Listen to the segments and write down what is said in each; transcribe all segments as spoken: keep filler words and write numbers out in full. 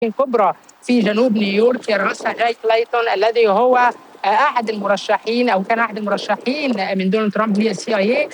كبرى في جنوب نيويورك يرأسها جاي كلايتون الذي هو احد المرشحين او كان احد المرشحين من دونالد ترامب للسي اي اي،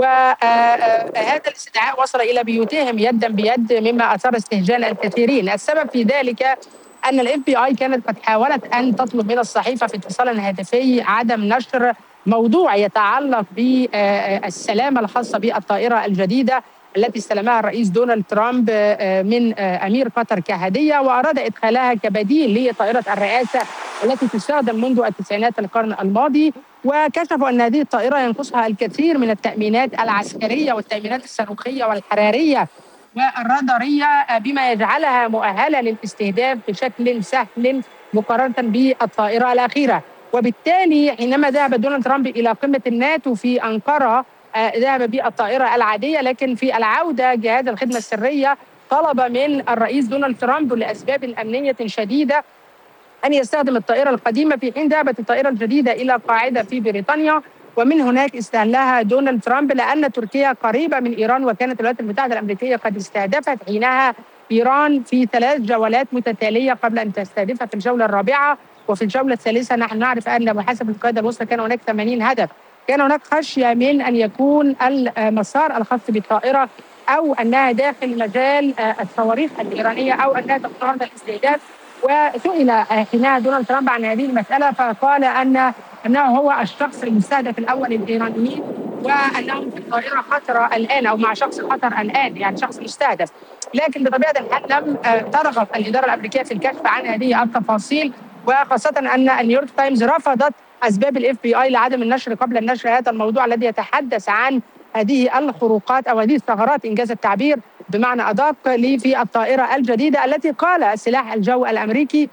وهذا الاستدعاء وصل الى بيوتهم يدا بيد مما اثار استهجان الكثيرين. السبب في ذلك ان الاف بي اي كانت قد حاولت ان تطلب من الصحيفه في اتصال هاتفي عدم نشر موضوع يتعلق بالسلامه الخاصه بالطائره الجديده التي استلمها الرئيس دونالد ترامب من امير قطر كهديه، واراد ادخالها كبديل لطائره الرئاسه التي تستخدم منذ التسعينات القرن الماضي. وكشفوا ان هذه الطائره ينقصها الكثير من التامينات العسكريه والتامينات الصاروخيه والحراريه والراداريه، بما يجعلها مؤهله للاستهداف بشكل سهل مقارنه بالطائره الاخيره. وبالتالي حينما ذهب دونالد ترامب الى قمه الناتو في انقره ذهب بالطائره العاديه، لكن في العوده جهاز الخدمه السريه طلب من الرئيس دونالد ترامب لاسباب امنيه شديده ان يستخدم الطائره القديمه، في حين ذهبت الطائره الجديده الى قاعده في بريطانيا، ومن هناك استهلها دونالد ترامب لان تركيا قريبه من ايران، وكانت الولايات المتحده الامريكيه قد استهدفت حينها ايران في ثلاث جولات متتاليه قبل ان تستهدفها في الجوله الرابعه. وفي الجوله الثالثه نحن نعرف ان بحسب القياده الوسطى كان هناك ثمانين هدف. كان هناك خشيه من ان يكون المسار الخاص بالطائره او انها داخل مجال الصواريخ الايرانيه او انها تقترب الاستهداف. وسئل حينها دونالد ترامب عن هذه المساله فقال ان انه هو الشخص المستهدف الاول الايرانيين، وانهم في الطائره خطر الان او مع شخص خطر الان، يعني شخص مستهدف. لكن بطبيعه الحال لم ترغب الاداره الامريكيه في الكشف عن هذه التفاصيل، وخاصه ان نيويورك تايمز رفضت اسباب الاف بي اي لعدم النشر قبل النشر هذا الموضوع الذي يتحدث عن هذه الخروقات او هذه الثغرات انجاز التعبير بمعنى ادق في الطائره الجديده التي قال سلاح الجو الامريكي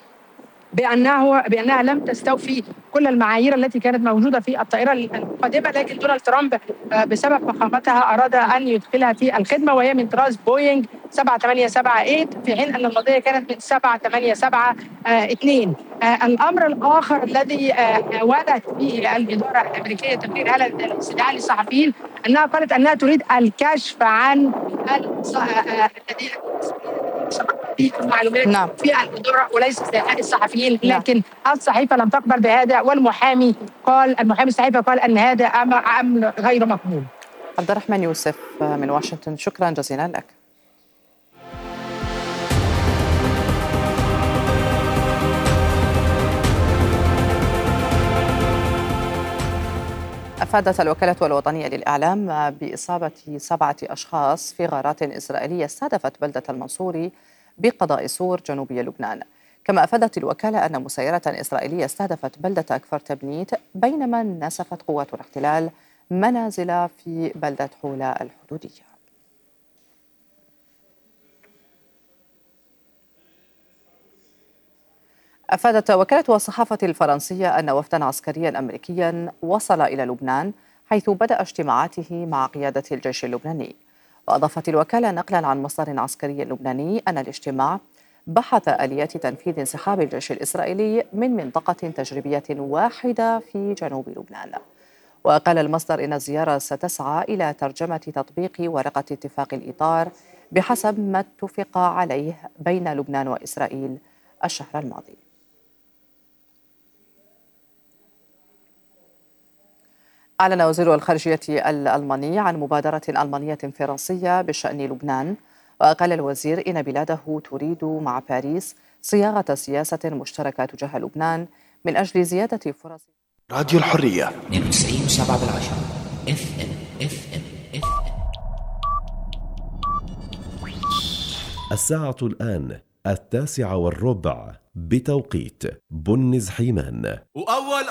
بانه بانها لم تستوفي كل المعايير التي كانت موجوده في الطائره القادمه. لكن دونالد ترامب بسبب فخامتها اراد ان يدخلها في الخدمه، وهي من طراز بوينغ سبعة ثمانية سبعة ثمانية، في حين ان الماضيه كانت من سبعة ثمانية سبعة اثنين. الامر الاخر الذي حاولت فيه الاداره الامريكيه تقرير هذا الاستدعاء للصحفيين انها قالت انها تريد الكشف عن في المعلومات نعم. في الإدارة وليس في الصحفيين، لكن نعم. الصحيفة لم تقبل بهذا، والمحامي قال المحامي الصحيفة قال أن هذا أمر غير مقبول. عبد الرحمن يوسف من واشنطن، شكرا جزيلا لك. أفادت الوكالة الوطنية للإعلام بإصابة سبعة أشخاص في غارات إسرائيلية استهدفت بلدة المنصوري بقضاء سور جنوبي لبنان. كما أفادت الوكالة أن مسيرة إسرائيلية استهدفت بلدة كفر تبنيت، بينما نسفت قوات الاحتلال منازل في بلدة حولة الحدودية. أفادت وكالة الصحافة الفرنسية أن وفدا عسكريا أمريكيا وصل إلى لبنان، حيث بدأ اجتماعاته مع قيادة الجيش اللبناني. وأضافت الوكالة نقلا عن مصدر عسكري لبناني أن الاجتماع بحث آليات تنفيذ انسحاب الجيش الإسرائيلي من منطقة تجريبية واحدة في جنوب لبنان. وقال المصدر إن الزيارة ستسعى إلى ترجمة تطبيق ورقة اتفاق الإطار بحسب ما اتفق عليه بين لبنان وإسرائيل الشهر الماضي. أعلن وزير الخارجية الألماني عن مبادرة ألمانية فرنسية بشأن لبنان. وقال الوزير إن بلاده تريد مع باريس صياغة سياسة مشتركة تجاه لبنان من أجل زيادة فرص. راديو الحرية اثنين وتسعين سبعة بالعشرة اف ام اف ام اف ام. الساعة الآن التاسعة والربع بتوقيت بنز حيمان. وأول